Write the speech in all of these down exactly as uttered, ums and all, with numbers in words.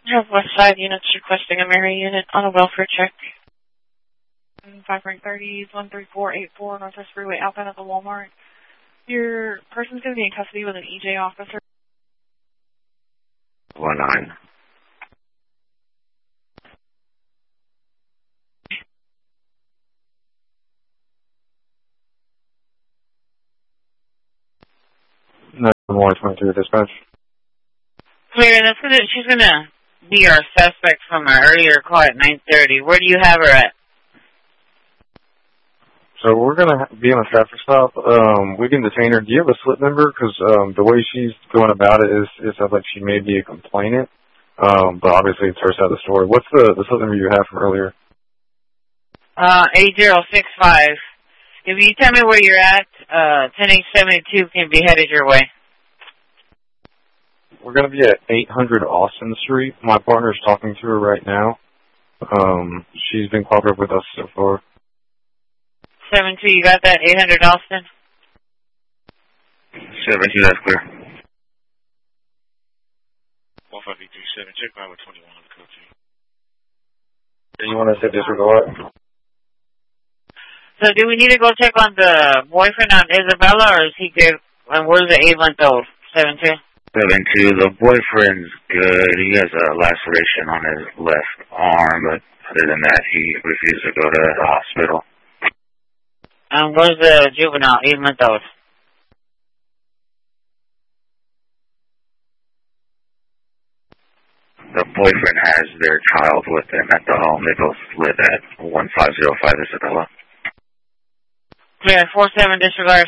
Have West Side units requesting a Mary unit on a welfare check. five point thirty, one three four eight four Northwest Freeway outbound at the Walmart. Your person's going to be in custody with an E J officer. one nine. No, more twenty-two dispatch. Clear, that's gonna, she's going to be our suspect from our earlier call at nine thirty. Where do you have her at? So we're going to be on a traffic stop. Um, we can detain her. Do you have a slip number? Because um, the way she's going about it is, it sounds like she may be a complainant. Um, but obviously it's her side of the story. What's the, the slip number you have from earlier? Uh, eight zero six five. If you tell me where you're at, uh, ten eight seventy-two can be headed your way. We're going to be at eight hundred Austin Street. My partner's talking to her right now. Um, she's been cooperative with us so far. seven two, you got that? eight hundred Austin? seven two, that's clear. one five eight three seven, check by with twenty-one on the code two. Do you want us to disregard? So do we need to go check on the boyfriend on Isabella, or is he good? And where's the eight-month-old? seven two? seven two, the boyfriend's good. He has a laceration on his left arm, but other than that, he refused to go to the hospital. And where's the juvenile, eight-month-old? The boyfriend has their child with them at the home. They both live at one five zero five Isabella. Clear, four seven, disregard.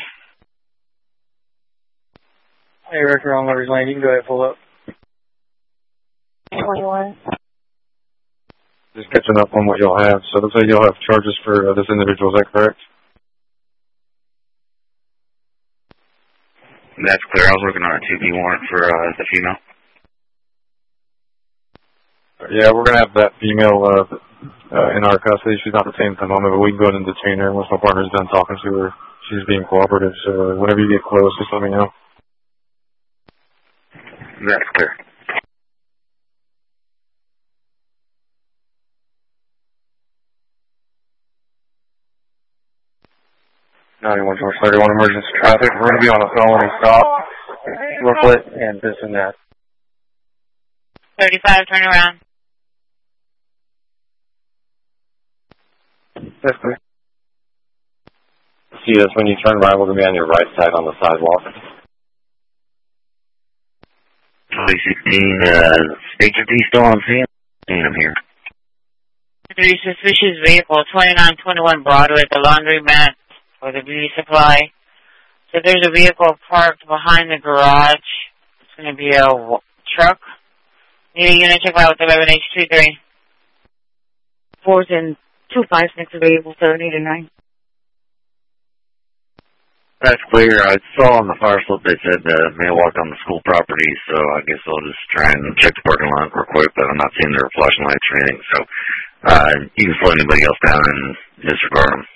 Hey, Rick, you're on Lover's Lane. You can go ahead and pull up. twenty-one. Just catching up on what you'll have. So it looks like you'll have charges for uh, this individual. Is that correct? That's clear. I was working on a two B warrant for uh, the female. Yeah, we're going to have that female uh, uh, in our custody. She's not detained at the moment, but we can go ahead and detain her once my partner's done talking to her. She's being cooperative, so whenever you get close, just let me know. That's clear. ninety-one George thirty-one emergency traffic. We're going to be on a felony stop. Real quick, and this and that. thirty-five, turn around. That's clear. See us when you turn right. We're going to be on your right side on the sidewalk. twenty sixteen, uh, State T still on scene? Seeing him here. Three suspicious vehicle, twenty-nine twenty-one Broadway, the laundromat or the beauty supply. So there's a vehicle parked behind the garage. It's going to be a w- truck. Need a unit check out with eleven H two three. Fours and two five six available, seven eight and nine. That's clear. I saw on the fire slip they said the uh, man walked on the school property, so I guess I'll just try and check the parking lot real quick, but I'm not seeing their flashing lights or anything, so uh, you can slow anybody else down and disregard them.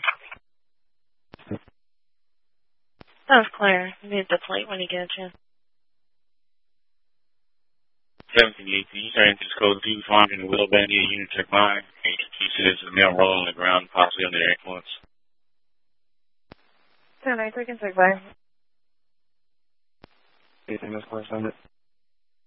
That was clear. You need the plate when you get a chance. seventeen eighteen, you turn into this code two, finding the Willow Bandy, a unit check line. He says the male rolling on the ground, possibly under their influence. ten nine, three can check by. Anything else, send it.